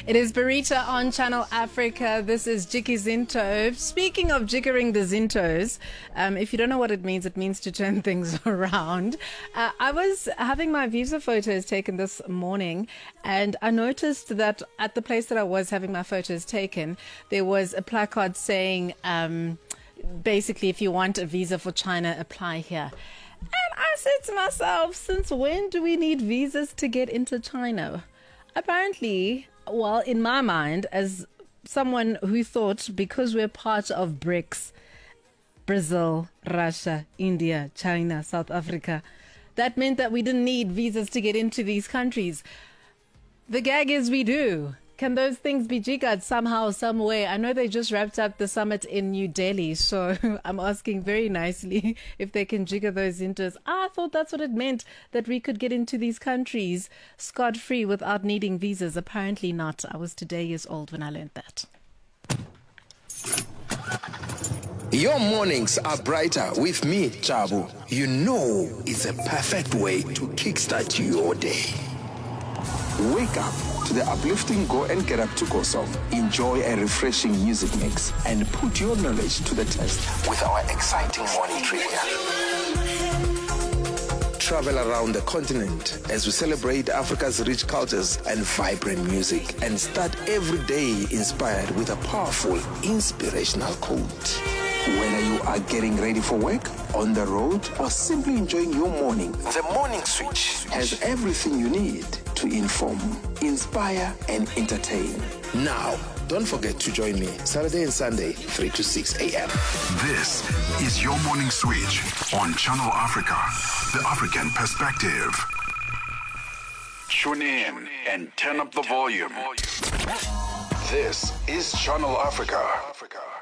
It is Burrito on Channel Africa. This is Jikki Zinto. Speaking of jiggering the Zintos, if you don't know what it means to turn things around. I was having my visa photos taken this morning, and I noticed that at the place that I was having my photos taken, there was a placard saying, basically, if you want a visa for China, apply here. And I said to myself, since when do we need visas to get into China? Apparently, well, in my mind, as someone who thought because we're part of BRICS, Brazil, Russia, India, China, South Africa, that meant that we didn't need visas to get into these countries. The gag is we do. Can those things be jiggered somehow, some way? I know they just wrapped up the summit in New Delhi, so I'm asking very nicely if they can jigger those Zintos. I thought that's what it meant, that we could get into these countries scot-free without needing visas. Apparently not. I was today years old when I learned that. Your mornings are brighter with me, Chabu. You know it's a perfect way to kickstart your day. Wake up to the uplifting Go and Get Up to Go song. Enjoy a refreshing music mix and put your knowledge to the test with our exciting morning trivia. Travel around the continent as we celebrate Africa's rich cultures and vibrant music, and start every day inspired with a powerful, inspirational quote. Whether you are getting ready for work, on the road, or simply enjoying your morning, the Morning Switch has everything you need to inform, inspire, and entertain. Now, don't forget to join me Saturday and Sunday, 3 to 6 a.m. This is your Morning Switch on Channel Africa, the African perspective. Tune in and turn up the volume. This is Channel Africa.